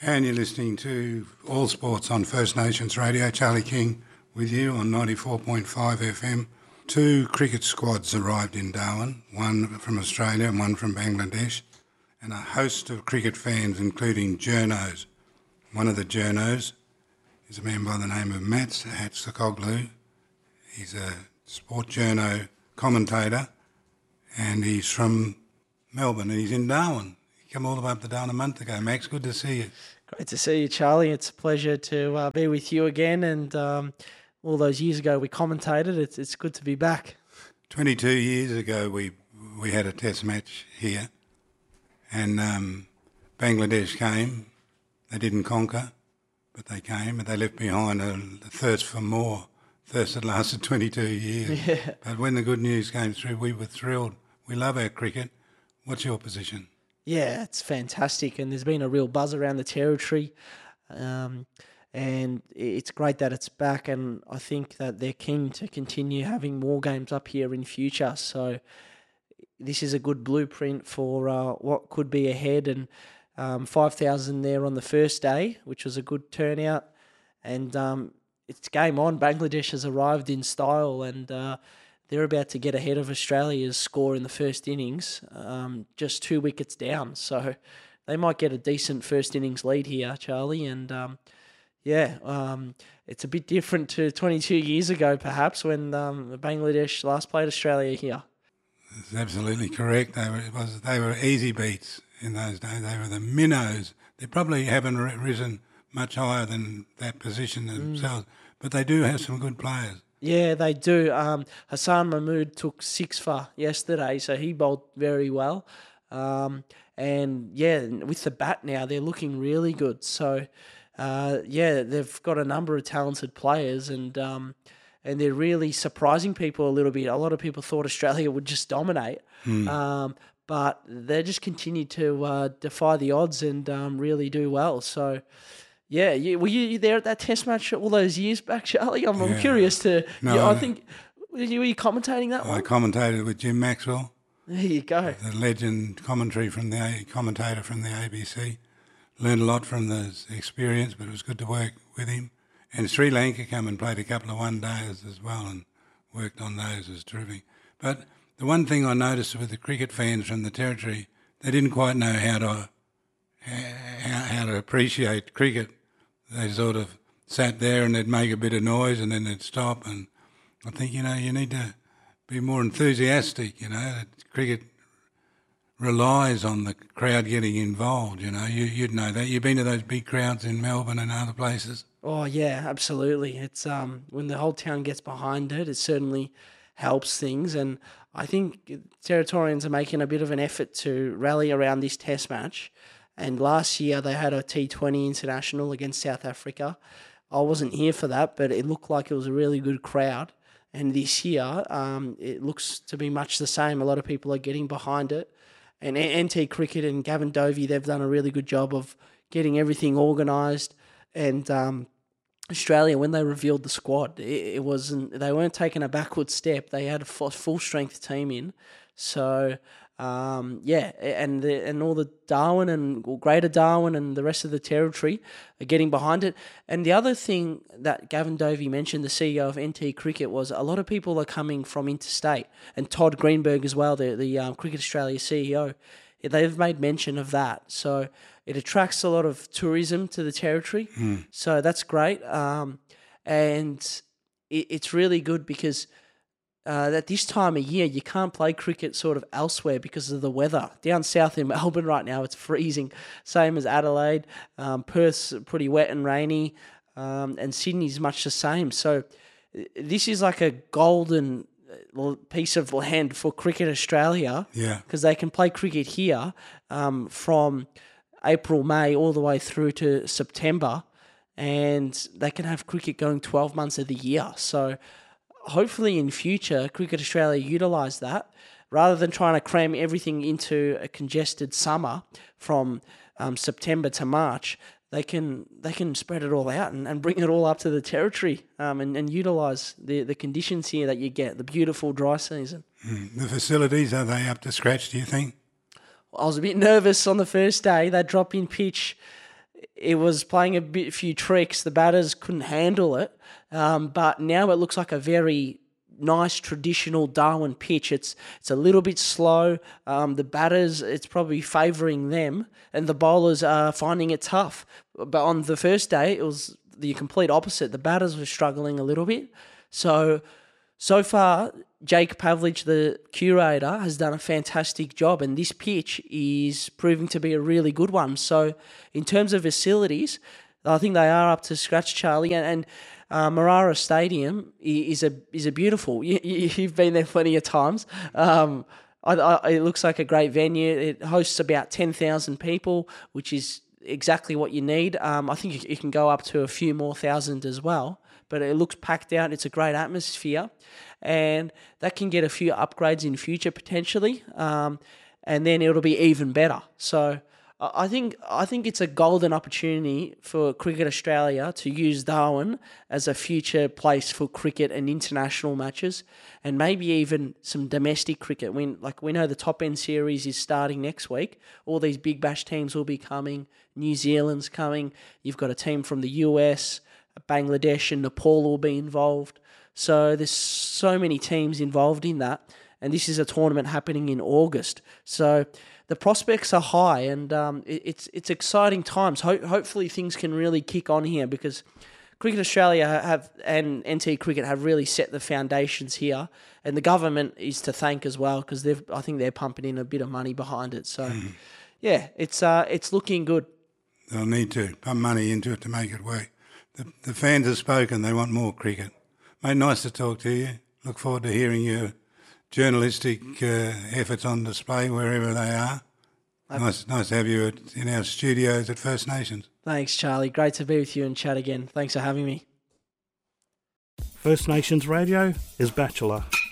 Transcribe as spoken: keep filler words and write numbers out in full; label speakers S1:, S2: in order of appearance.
S1: And you're listening to All Sports on First Nations Radio. Charlie King with you on ninety-four point five F M. Two cricket squads arrived in Darwin, one from Australia and one from Bangladesh, and a host of cricket fans, including journos. One of the journos is a man by the name of Matt Hatzakoglu. He's a sport journo commentator, and he's from Melbourne, and he's in Darwin. He came all the way up to Darwin a month ago. Max, good to see you.
S2: Great to see you, Charlie. It's a pleasure to uh, be with you again. And um, all those years ago we commentated. It's it's good to be back.
S1: twenty-two years ago we we had a test match here, and um, Bangladesh came. They didn't conquer, but they came, and they left behind a, a thirst for more. Thirst that lasted twenty-two years.
S2: Yeah.
S1: But when the good news came through, we were thrilled. We love our cricket. What's your position?
S2: Yeah, it's fantastic, and there's been a real buzz around the territory, um, and it's great that it's back, and I think that they're keen to continue having more games up here in future, so this is a good blueprint for uh, what could be ahead, and um, five thousand there on the first day, which was a good turnout, and um, it's game on. Bangladesh has arrived in style, and uh, they're about to get ahead of Australia's score in the first innings, um, just two wickets down. So they might get a decent first innings lead here, Charlie. And um, yeah, um, it's a bit different to twenty-two years ago, perhaps, when um, Bangladesh last played Australia here.
S1: That's absolutely correct. They were, it was, they were easy beats in those days. They were the minnows. They probably haven't risen much higher than that position themselves, mm. but they do have some good players.
S2: Yeah, they do. Um, Hassan Mahmood took six for yesterday, so he bowled very well. Um, and, yeah, with the bat now, they're looking really good. So, uh, yeah, they've got a number of talented players, and um, and they're really surprising people a little bit. A lot of people thought Australia would just dominate, mm. um, but they just continue to uh, defy the odds and um, really do well. So, yeah, you, were you there at that test match all those years back, Charlie? I'm, yeah. I'm curious to...
S1: No,
S2: yeah, I
S1: I,
S2: think... Were you, were you commentating that
S1: I
S2: one?
S1: I commentated with Jim Maxwell.
S2: There you go.
S1: The legend commentary from the A, commentator from the A B C. Learned a lot from the experience, but it was good to work with him. And Sri Lanka came and played a couple of one-days as well and worked on those. It was terrific. But the one thing I noticed with the cricket fans from the territory, they didn't quite know how to how, how to appreciate cricket. They sort of sat there and they'd make a bit of noise and then they'd stop. And I think, you know, you need to be more enthusiastic, you know. Cricket relies on the crowd getting involved, you know. You, you'd know that. You've been to those big crowds in Melbourne and other places.
S2: Oh, yeah, absolutely. It's um when the whole town gets behind it, it certainly helps things. And I think Territorians are making a bit of an effort to rally around this test match. And last year they had a T twenty international against South Africa. I wasn't here for that, but it looked like it was a really good crowd. And this year um, it looks to be much the same. A lot of people are getting behind it. And N T Cricket and Gavin Dovey, they've done a really good job of getting everything organised. And um, Australia, when they revealed the squad, it, it wasn't. They weren't taking a backward step. They had a full strength team in. So... Um, yeah, and the, and all the Darwin and Greater Darwin and the rest of the territory are getting behind it. And the other thing that Gavin Dovey mentioned, the C E O of N T Cricket, was a lot of people are coming from interstate. And Todd Greenberg as well, the, the um, Cricket Australia C E O, they've made mention of that. So it attracts a lot of tourism to the territory. Mm. So that's great. Um, and it, it's really good because... Uh, at this time of year, you can't play cricket sort of elsewhere because of the weather. Down south in Melbourne right now, it's freezing, same as Adelaide. Um, Perth's pretty wet and rainy, um, and Sydney's much the same. So this is like a golden piece of land for Cricket Australia,
S1: yeah,
S2: because they can play cricket here um, from April, May, all the way through to September, and they can have cricket going twelve months of the year. So hopefully in future, Cricket Australia utilise that rather than trying to cram everything into a congested summer from um, September to March. They can they can spread it all out and, and bring it all up to the territory um, and, and utilise the, the conditions here that you get, the beautiful dry season.
S1: Mm. The facilities, are they up to scratch, do you think?
S2: I was a bit nervous on the first day. That drop-in pitch, it was playing a bit, few tricks. The batters couldn't handle it, um, but now it looks like a very nice traditional Darwin pitch. It's it's a little bit slow. Um, the batters, it's probably favouring them, and the bowlers are finding it tough. But on the first day, it was the complete opposite. The batters were struggling a little bit. So, so far, Jake Pavlich, the curator, has done a fantastic job, and this pitch is proving to be a really good one. So, in terms of facilities, I think they are up to scratch, Charlie, and, and uh, Marara Stadium is a is a beautiful. You, you, you've been there plenty of times. Um, I, I, it looks like a great venue. It hosts about ten thousand people, which is exactly what you need. Um, I think you, you can go up to a few more thousand as well, but it looks packed out. It's a great atmosphere, and that can get a few upgrades in future potentially, um, and then it'll be even better. So I think I think it's a golden opportunity for Cricket Australia to use Darwin as a future place for cricket and international matches, and maybe even some domestic cricket. When like we know the top end series is starting next week, all these big bash teams will be coming. New Zealand's coming. You've got a team from the U S, Bangladesh, and Nepal will be involved. So there's so many teams involved in that, and this is a tournament happening in August. So the prospects are high, and um, it, it's it's exciting times. Ho- hopefully things can really kick on here, because Cricket Australia have and N T Cricket have really set the foundations here, and the government is to thank as well, because they've I think they're pumping in a bit of money behind it. So mm. yeah, it's uh it's looking good.
S1: They'll need to pump money into it to make it work. The, the fans have spoken. They want more cricket. Mate, nice to talk to you. Look forward to hearing your journalistic uh, efforts on display wherever they are. Nice, nice to have you at, in our studios at First Nations.
S2: Thanks, Charlie. Great to be with you and chat again. Thanks for having me.
S3: First Nations Radio is Bachelor.